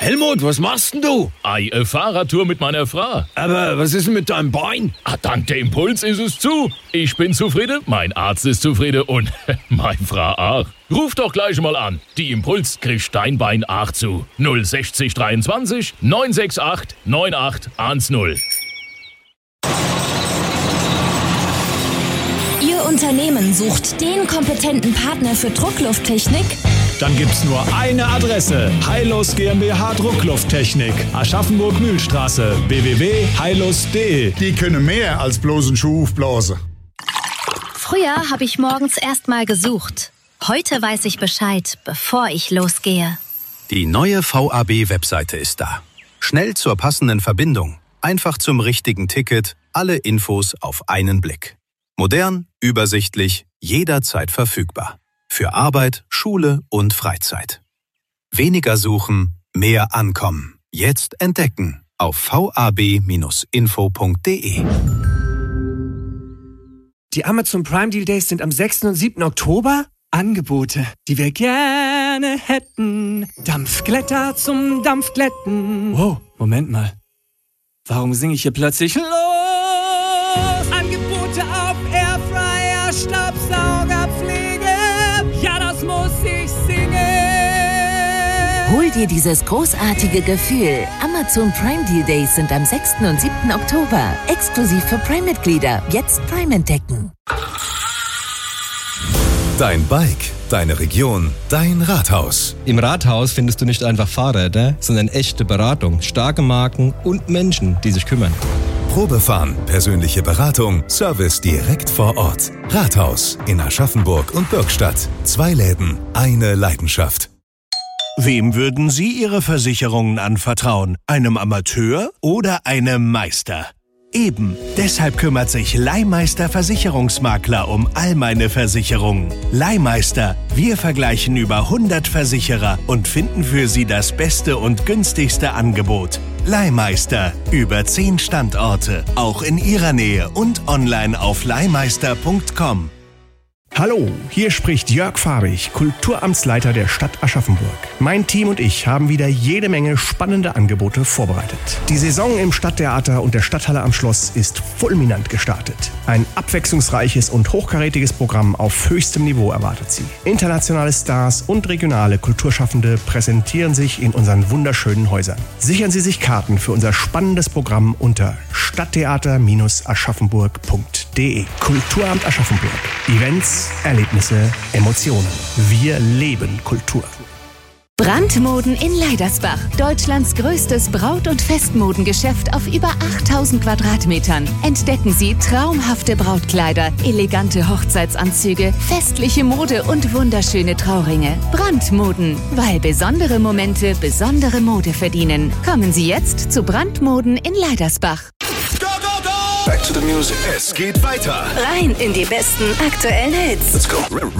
Helmut, was machst denn du? Fahrradtour mit meiner Frau. Aber was ist denn mit deinem Bein? Dank der Impuls ist es zu. Ich bin zufrieden, mein Arzt ist zufrieden und meine Frau auch. Ruf doch gleich mal an. Die Impuls kriegt dein Bein auch zu. 060 23 968 9810. Ihr Unternehmen sucht den kompetenten Partner für Drucklufttechnik? Dann gibt's nur eine Adresse. Heilus GmbH Drucklufttechnik. Aschaffenburg-Mühlstraße. www.heilus.de. Die können mehr als bloß einen Schuh aufblasen. Früher habe ich morgens erstmal gesucht. Heute weiß ich Bescheid, bevor ich losgehe. Die neue VAB-Webseite ist da. Schnell zur passenden Verbindung. Einfach zum richtigen Ticket. Alle Infos auf einen Blick. Modern, übersichtlich, jederzeit verfügbar. Für Arbeit, Schule und Freizeit. Weniger suchen, mehr ankommen. Jetzt entdecken auf vab-info.de. Die Amazon Prime Deal Days sind am 6. und 7. Oktober. Angebote, die wir gerne hätten. Dampfglätter zum Dampfglätten. Wow, Moment mal. Warum singe ich hier plötzlich los? Angebote auf Airfryer, Staubsaugerpflege. Ja, das muss ich singen. Hol dir dieses großartige Gefühl. Amazon Prime Deal Days sind am 6. und 7. Oktober. Exklusiv für Prime-Mitglieder. Jetzt Prime entdecken. Dein Bike, deine Region, dein Rathaus. Im Rathaus findest du nicht einfach Fahrräder, sondern echte Beratung, starke Marken und Menschen, die sich kümmern. Probefahren, persönliche Beratung, Service direkt vor Ort. Rathaus in Aschaffenburg und Bürgstadt. 2 Läden, eine Leidenschaft. Wem würden Sie Ihre Versicherungen anvertrauen? Einem Amateur oder einem Meister? Eben, deshalb kümmert sich Leihmeister Versicherungsmakler um all meine Versicherungen. Leihmeister, wir vergleichen über 100 Versicherer und finden für Sie das beste und günstigste Angebot. Leihmeister, über 10 Standorte, auch in Ihrer Nähe und online auf leihmeister.com. Hallo, hier spricht Jörg Fahrig, Kulturamtsleiter der Stadt Aschaffenburg. Mein Team und ich haben wieder jede Menge spannende Angebote vorbereitet. Die Saison im Stadttheater und der Stadthalle am Schloss ist fulminant gestartet. Ein abwechslungsreiches und hochkarätiges Programm auf höchstem Niveau erwartet Sie. Internationale Stars und regionale Kulturschaffende präsentieren sich in unseren wunderschönen Häusern. Sichern Sie sich Karten für unser spannendes Programm unter stadttheater-aschaffenburg.de. Kulturamt Aschaffenburg. Events, Erlebnisse, Emotionen. Wir leben Kultur. Brandmoden in Leidersbach. Deutschlands größtes Braut- und Festmodengeschäft auf über 8000 Quadratmetern. Entdecken Sie traumhafte Brautkleider, elegante Hochzeitsanzüge, festliche Mode und wunderschöne Trauringe. Brandmoden, weil besondere Momente besondere Mode verdienen. Kommen Sie jetzt zu Brandmoden in Leidersbach. Back to the music. Es geht weiter. Rein in die besten aktuellen Hits. Let's go.